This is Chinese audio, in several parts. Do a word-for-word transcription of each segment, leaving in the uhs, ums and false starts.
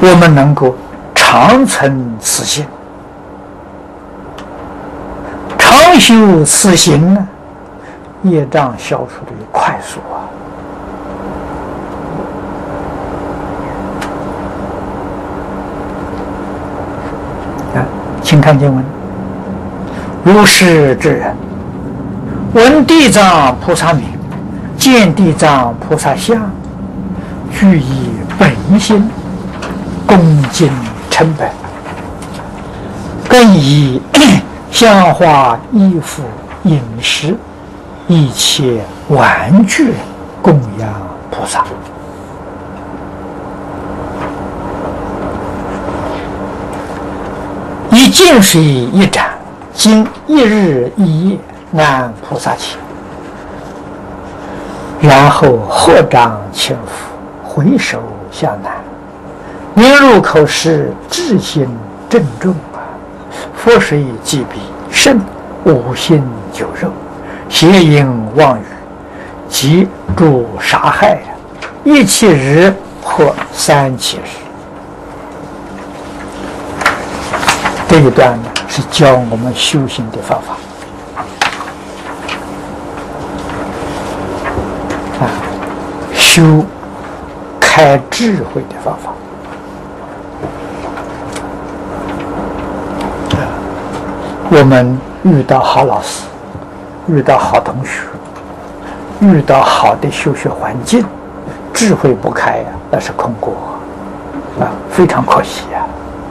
我们能够常存此心，常修此行呢，业障消除的快速啊！啊，请看经文：如是之人，闻地藏菩萨名，见地藏菩萨相，具以本心恭敬称本，更以香花衣服饮食一切玩具供养菩萨。以净水一盏，经一日一夜安菩萨前，然后合掌轻抚，回首向南，念入口时至心郑重啊！佛水即彼甚五心九肉，邪淫妄语，及诸杀害，一七日或三七日。这一段呢，是教我们修行的方法啊，修开智慧的方法啊。我们遇到好老师，遇到好同学，遇到好的修学环境，智慧不开呀、啊，那是空过啊，非常可惜呀、啊。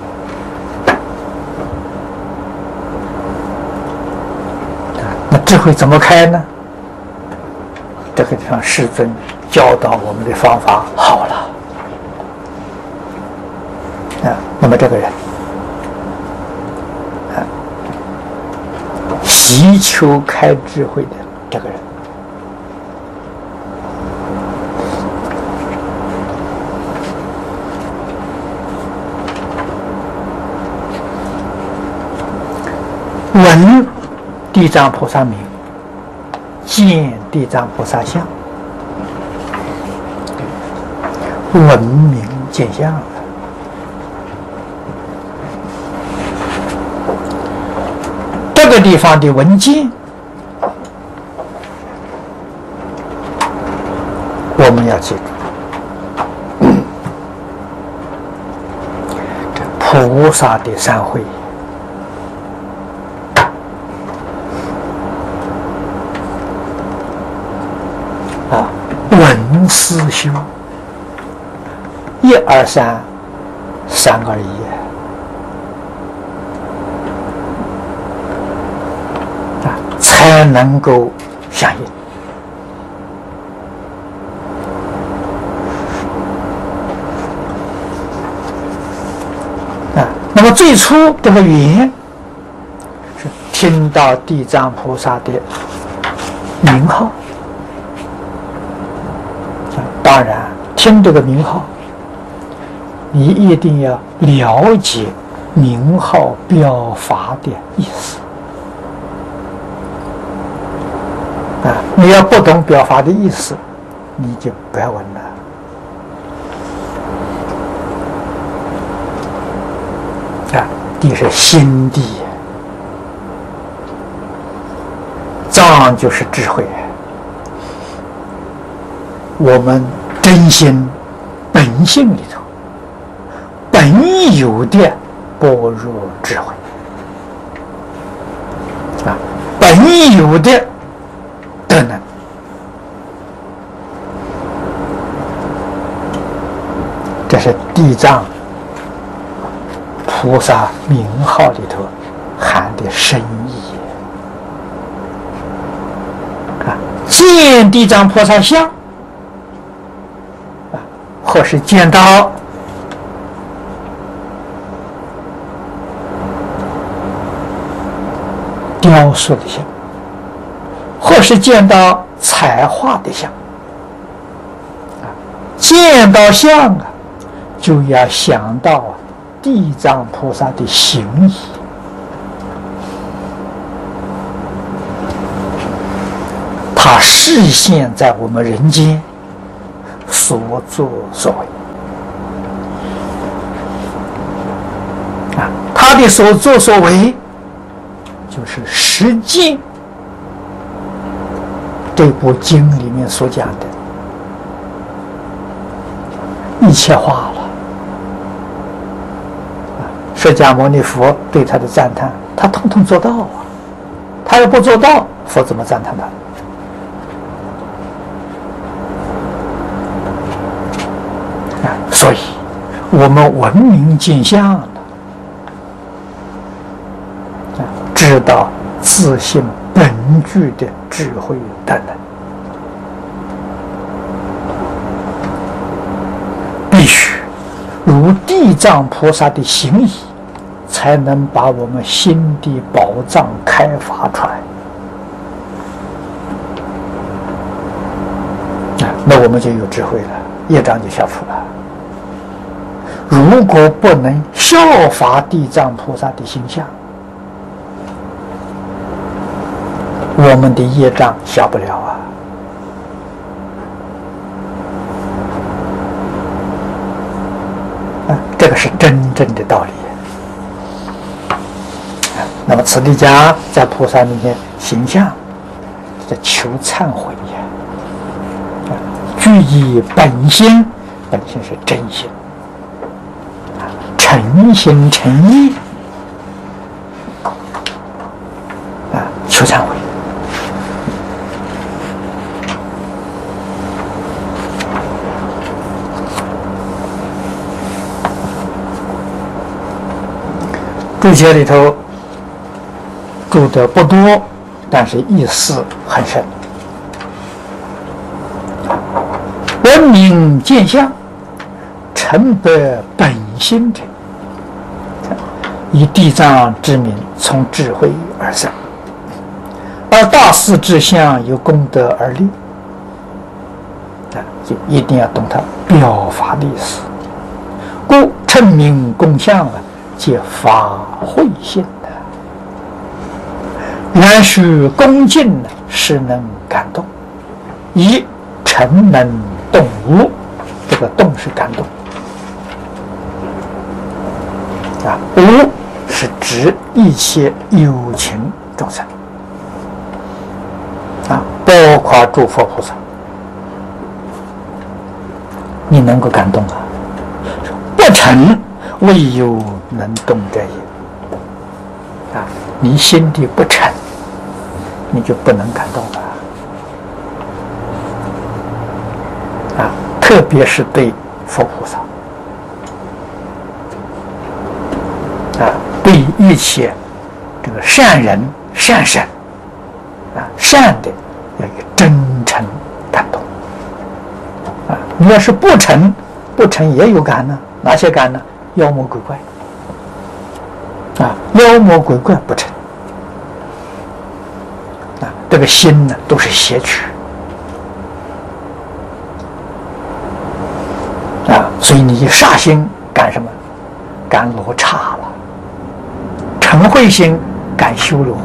那智慧怎么开呢？这个地方世尊教导我们的方法好了啊。那么这个人啊，祈求开智慧的这个人，闻地藏菩萨名，见地藏菩萨相，闻名见相。这个地方的闻见，我们要记住，这菩萨的三会。啊，闻思修，一二三，三二一，啊，才能够相应。啊，那么最初这个缘是听到地藏菩萨的名号。当然，听这个名号，你一定要了解名号表法的意思啊！你要不懂表法的意思，你就不要闻了啊！地是心地，藏就是智慧。我们真心本性里头本有的般若智慧啊，本有的德能，这是地藏菩萨名号里头含的深意啊。见地藏菩萨相，或是见到雕塑的像，或是见到彩画的像啊，见到像啊，就要想到啊地藏菩萨的行仪，他示现在我们人间所作所为， 啊，他的所作所为就是实践这部经里面所讲的一切化了。释迦牟尼佛对他的赞叹，他统统做到啊！他要不做到，佛怎么赞叹他？啊，所以我们闻名见相了，啊，知道自性本具的智慧等等，必须如地藏菩萨的行仪，才能把我们心的宝藏开发出来。啊，那我们就有智慧了，业障就消除了。如果不能效法地藏菩萨的形象，我们的业障消不了啊。啊，这个是真正的道理。那么此地家在菩萨面前形象，在求忏悔呀，具以本心，本心是真心，诚心诚意啊，求忏悔。注解里头注的不多，但是意思很深。闻名见相，诚得本心者，以地藏之名，从智慧而生，而大事之相由功德而立，啊，就一定要懂它表法的意思。故称名供相啊，皆法会性的。然须恭敬呢，是能感动；以诚能动无，这个动是感动啊，无是指一切有情众生啊，包括诸佛菩萨，你能够感动啊？不诚，唯有能动者也啊！你心地不诚，你就不能感动了啊！特别是对佛菩萨啊，对一切这个善人善神啊，善的要有真诚感动啊！你要是不诚，不诚也有感呢，哪些感呢？妖魔鬼怪啊，妖魔鬼怪不成啊，这个心呢都是邪曲啊，所以你煞心感什么？感罗刹了，嗔恚心感修罗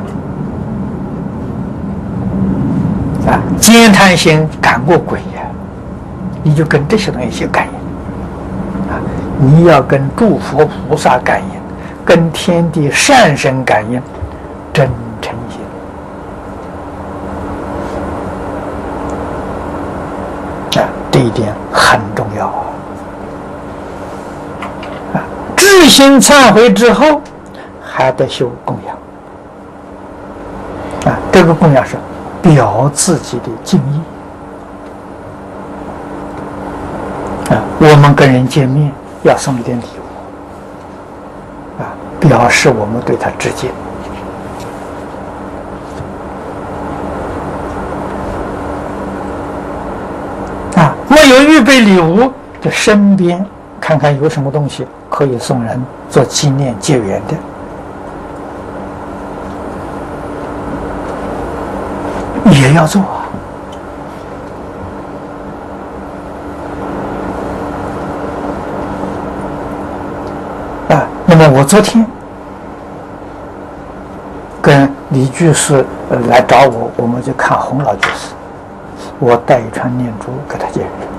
啊，奸贪心感恶鬼呀，你就跟这些东西去感应。你要跟诸佛菩萨感应，跟天地善神感应，真诚心啊，这一点很重要啊！啊，至心忏悔之后，还得修供养啊，这个供养是表自己的敬意啊，我们跟人见面要送一点礼物啊，表示我们对他致敬啊。没有预备礼物的身边，看看有什么东西可以送人做纪念结缘的，也要做啊。那么我昨天跟李居士来找我，我们就看洪老居士，我带一串念珠给他结缘。